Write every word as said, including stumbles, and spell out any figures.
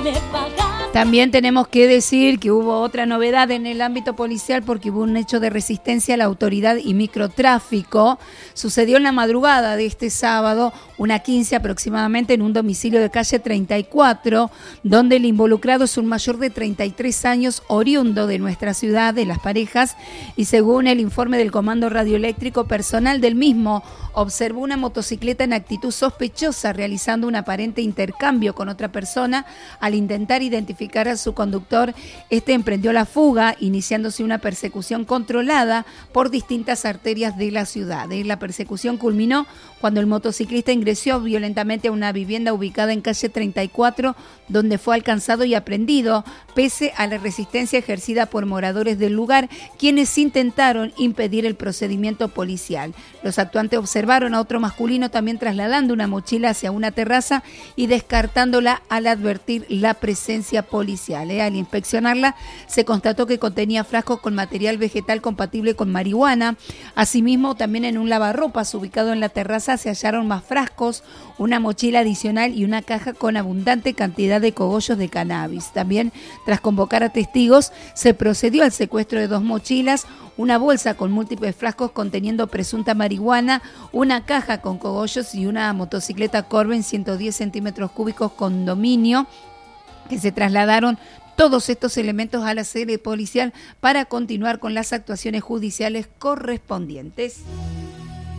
También tenemos que decir que hubo otra novedad en el ámbito policial porque hubo un hecho de resistencia a la autoridad y microtráfico. Sucedió en la madrugada de este sábado, una quince aproximadamente, en un domicilio de calle treinta y cuatro, donde el involucrado es un mayor de treinta y tres años, oriundo de nuestra ciudad, de Las Parejas, y según el informe del Comando Radioeléctrico, personal del mismo observó una motocicleta en actitud sospechosa realizando un aparente intercambio con otra persona. Al intentar identificar a su conductor, este emprendió la fuga, iniciándose una persecución controlada por distintas arterias de la ciudad. La persecución culminó cuando el motociclista ingresó violentamente a una vivienda ubicada en calle treinta y cuatro, donde fue alcanzado y aprehendido, pese a la resistencia ejercida por moradores del lugar, quienes intentaron impedir el procedimiento policial. Los actuantes observaron a otro masculino también trasladando una mochila hacia una terraza y descartándola al advertir la presencia policial. ¿eh? Al inspeccionarla, se constató que contenía frascos con material vegetal compatible con marihuana. Asimismo, también en un lavarropas ubicado en la terraza se hallaron más frascos, una mochila adicional y una caja con abundante cantidad de cogollos de cannabis. También, tras convocar a testigos, se procedió al secuestro de dos mochilas, una bolsa con múltiples frascos conteniendo presunta marihuana, una caja con cogollos y una motocicleta Corben ciento diez centímetros cúbicos con dominio, que se trasladaron todos estos elementos a la sede policial para continuar con las actuaciones judiciales correspondientes.